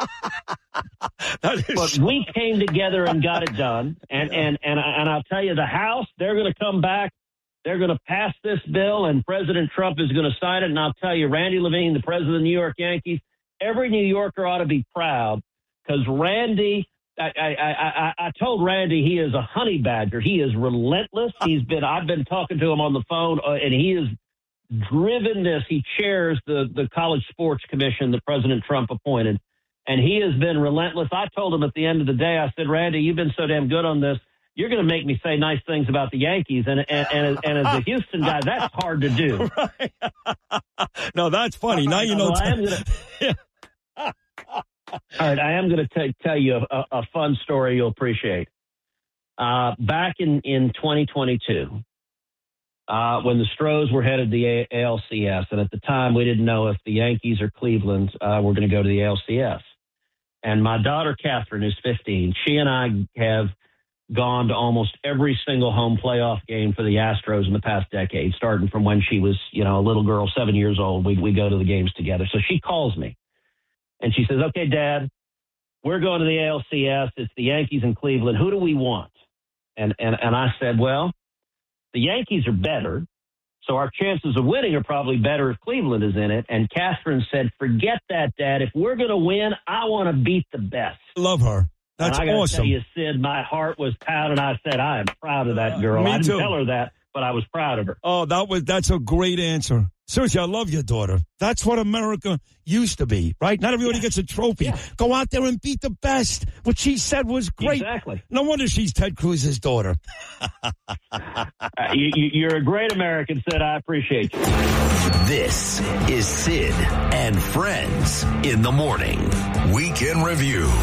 But we came together and got it done. And I'll tell you, the House, they're going to come back. They're going to pass this bill, and President Trump is going to sign it. And I'll tell you, Randy Levine, the president of the New York Yankees, every New Yorker ought to be proud because Randy, I told Randy he is a honey badger. He is relentless. I've been talking to him on the phone, and he is driven this. He chairs the College Sports Commission that President Trump appointed, and he has been relentless. I told him at the end of the day, I said, Randy, you've been so damn good on this. You're going to make me say nice things about the Yankees. And as a Houston guy, that's hard to do. Right. No, that's funny. Now you know. All right, I am going to tell you a fun story you'll appreciate. Back in 2022, when the Stros were headed to the ALCS, and at the time we didn't know if the Yankees or Cleveland were going to go to the ALCS. And my daughter, Catherine, who's 15, she and I have gone to almost every single home playoff game for the Astros in the past decade, starting from when she was, a little girl, 7 years old. We go to the games together. So she calls me, and she says, okay, Dad, we're going to the ALCS. It's the Yankees in Cleveland. Who do we want? And I said, well, the Yankees are better, so our chances of winning are probably better if Cleveland is in it. And Catherine said, forget that, Dad. If we're going to win, I want to beat the best. Love her. That's and I awesome. Tell you, Sid, my heart was pounding. I said, I am proud of that girl. I didn't tell her that, but I was proud of her. Oh, that's a great answer. Seriously, I love your daughter. That's what America used to be, right? Not everybody gets a trophy. Yeah. Go out there and beat the best. What she said was great. Exactly. No wonder she's Ted Cruz's daughter. You're a great American, Sid. I appreciate you. This is Sid and Friends in the Morning. Weekend Review.